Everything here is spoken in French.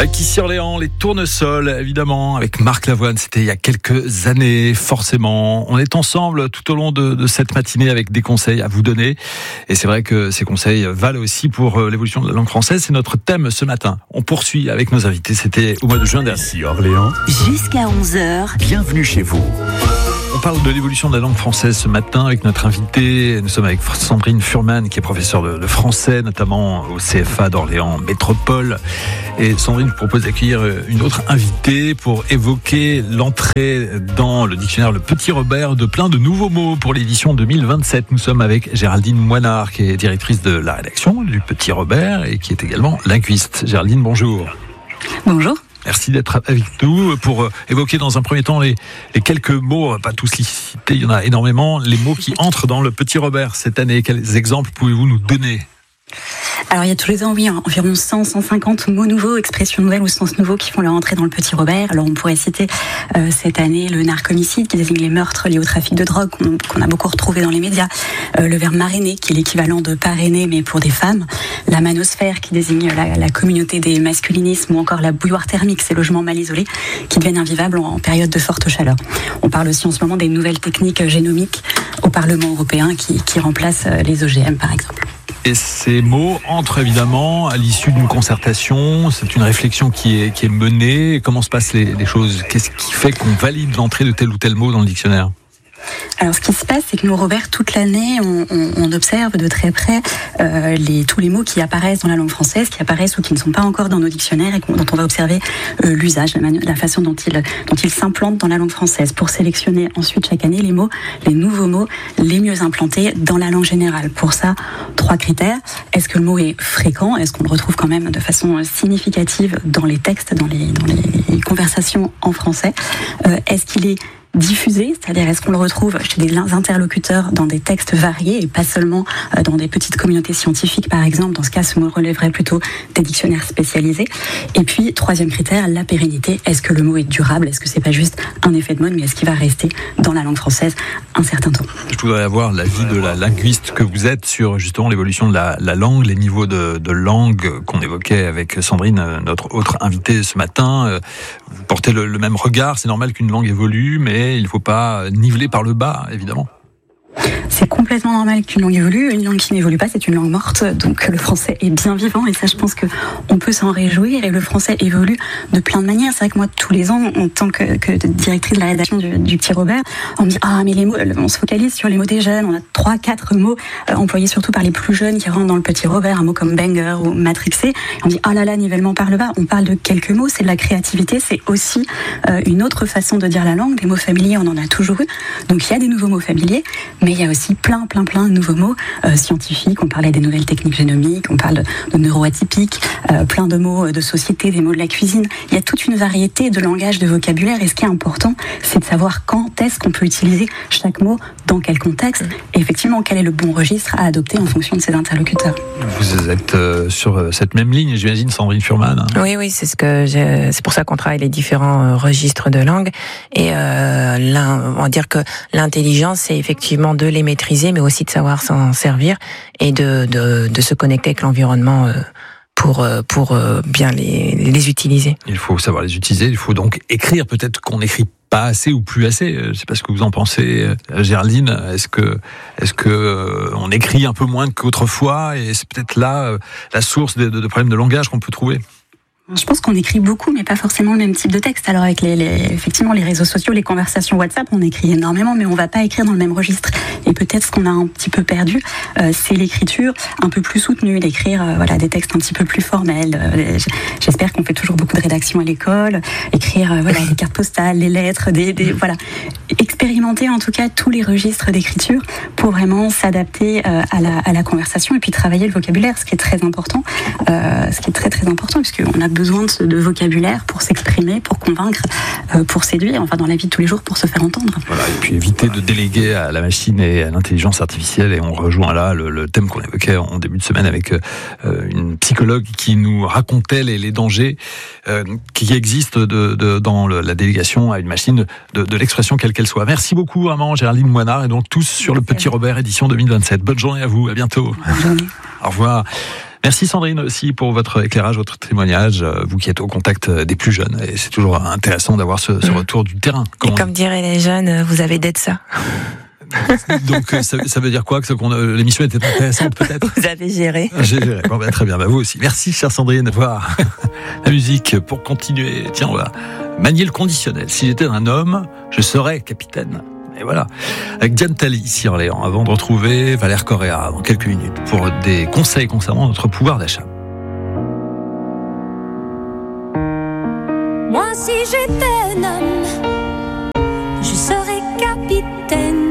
Avec Ici Orléans, les tournesols, évidemment, avec Marc Lavoine, c'était il y a quelques années, forcément. On est ensemble tout au long de cette matinée avec des conseils à vous donner. Et c'est vrai que ces conseils valent aussi pour l'évolution de la langue française. C'est notre thème ce matin. On poursuit avec nos invités. C'était au mois de juin dernier. Ici Orléans, jusqu'à 11h. Bienvenue chez vous. On parle de l'évolution de la langue française ce matin avec notre invité. Nous sommes avec Sandrine Furman, qui est professeure de français, notamment au CFA d'Orléans Métropole. Et Sandrine vous propose d'accueillir une autre invitée pour évoquer l'entrée dans le dictionnaire Le Petit Robert de plein de nouveaux mots pour l'édition 2027. Nous sommes avec Géraldine Moinard, qui est directrice de la rédaction du Petit Robert et qui est également linguiste. Géraldine, bonjour. Bonjour. Merci d'être avec nous pour évoquer dans un premier temps les quelques mots, pas tous les cités, il y en a énormément, les mots qui entrent dans le Petit Robert cette année. Quels exemples pouvez-vous nous donner ? Alors il y a tous les ans, environ 150 mots nouveaux, expressions nouvelles ou sens nouveaux qui font leur entrée dans le Petit Robert. Alors on pourrait citer cette année le narcomicide qui désigne les meurtres liés au trafic de drogue qu'on a beaucoup retrouvé dans les médias. Le verbe marrainer qui est l'équivalent de parrainer mais pour des femmes. La manosphère qui désigne la communauté des masculinismes ou encore la bouilloire thermique, ces logements mal isolés qui deviennent invivables en période de forte chaleur. On parle aussi en ce moment des nouvelles techniques génomiques au Parlement européen qui remplacent les OGM par exemple. Et ces mots entrent évidemment à l'issue d'une concertation. C'est une réflexion qui est menée. Comment se passent les choses ? Qu'est-ce qui fait qu'on valide l'entrée de tel ou tel mot dans le dictionnaire ? Alors ce qui se passe, c'est que nous, Robert, toute l'année, on observe de très près tous les mots qui apparaissent dans la langue française, qui apparaissent ou qui ne sont pas encore dans nos dictionnaires et dont on va observer l'usage, la façon dont ils s'implantent dans la langue française, pour sélectionner ensuite chaque année les nouveaux mots les mieux implantés dans la langue générale. Pour ça, 3 critères. Est-ce que le mot est fréquent ? Est-ce qu'on le retrouve quand même de façon significative dans les textes, dans les conversations en français ? Est-ce qu'il est diffusé, c'est-à-dire est-ce qu'on le retrouve chez des interlocuteurs dans des textes variés et pas seulement dans des petites communautés scientifiques par exemple. Dans ce cas, ce mot relèverait plutôt des dictionnaires spécialisés. Et puis, 3e critère, la pérennité. Est-ce que le mot est durable ? Est-ce que c'est pas juste un effet de mode, mais est-ce qu'il va rester dans la langue française un certain temps ? Je voudrais avoir l'avis de la linguiste que vous êtes sur justement l'évolution de la langue, les niveaux de langue qu'on évoquait avec Sandrine, notre autre invitée ce matin. Vous portez le même regard, c'est normal qu'une langue évolue, mais il ne faut pas niveler par le bas, évidemment. C'est complètement normal qu'une langue évolue. Une langue qui n'évolue pas, c'est une langue morte. Donc le français est bien vivant et ça, je pense qu'on peut s'en réjouir. Et le français évolue de plein de manières. C'est vrai que moi, tous les ans, en tant que directrice de la rédaction du Petit Robert, on me dit « Ah, mais les mots, on se focalise sur les mots des jeunes. On a 3-4 mots employés surtout par les plus jeunes qui rentrent dans le Petit Robert, un mot comme banger ou matrixé. Et on dit « Ah là là, nivellement par le bas. » On parle de quelques mots, c'est de la créativité. C'est aussi une autre façon de dire la langue. Des mots familiers, on en a toujours eu. Donc il y a des nouveaux mots familiers, mais il y a aussi plein de nouveaux mots scientifiques. On parlait des nouvelles techniques génomiques, on parle de neuroatypiques, plein de mots de société, des mots de la cuisine. Il y a toute une variété de langage, de vocabulaire. Et ce qui est important, c'est de savoir quand est-ce qu'on peut utiliser chaque mot, dans quel contexte, et effectivement, quel est le bon registre à adopter en fonction de ses interlocuteurs. Vous êtes sur cette même ligne, j'imagine, Sandrine Furman. Oui, c'est pour ça qu'on travaille les différents registres de langue. Et on va dire que l'intelligence, c'est effectivement de les maîtriser, mais aussi de savoir s'en servir et de se connecter avec l'environnement pour bien les utiliser. Il faut savoir les utiliser, il faut donc écrire. Peut-être qu'on n'écrit pas assez ou plus assez. Je ne sais pas ce que vous en pensez, Géraldine. Est-ce que on écrit un peu moins qu'autrefois et c'est peut-être là la source de problèmes de langage qu'on peut trouver? Je pense qu'on écrit beaucoup, mais pas forcément le même type de texte. Alors avec effectivement les réseaux sociaux, les conversations WhatsApp, on écrit énormément, mais on va pas écrire dans le même registre. Et peut-être ce qu'on a un petit peu perdu, c'est l'écriture un peu plus soutenue, d'écrire des textes un petit peu plus formels. J'espère qu'on fait toujours beaucoup de rédaction à l'école, écrire les cartes postales, les lettres, expérimenter en tout cas tous les registres d'écriture pour vraiment s'adapter à la conversation et puis travailler le vocabulaire, ce qui est très important, puisqu'on a besoin de vocabulaire pour s'exprimer, pour convaincre, pour séduire, dans la vie de tous les jours, pour se faire entendre. Voilà, et puis éviter de déléguer à la machine et à l'intelligence artificielle. Et on rejoint là le thème qu'on évoquait en début de semaine avec une psychologue qui nous racontait les dangers qui existent dans la délégation à une machine de l'expression quelle qu'elle soit. Merci beaucoup, vraiment, Géraldine Moinard, et donc tous sur le Petit Robert édition 2027. Bonne journée à vous, à bientôt. Bonne journée. Au revoir. Merci Sandrine aussi pour votre éclairage, votre témoignage, vous qui êtes au contact des plus jeunes. Et c'est toujours intéressant d'avoir ce retour du terrain. Comme diraient les jeunes, vous avez d'être ça. Donc ça veut dire quoi, que l'émission était intéressante peut-être? Vous avez géré. J'ai géré. Bon, très bien, vous aussi. Merci chère Sandrine. Voir la musique pour continuer. Tiens, on va manier le conditionnel. Si j'étais un homme, je serais capitaine. Et voilà. Avec Diane Talley ici en Orléans, avant de retrouver Valère Correa dans quelques minutes pour des conseils concernant notre pouvoir d'achat. Moi si j'étais un homme, je serais capitaine.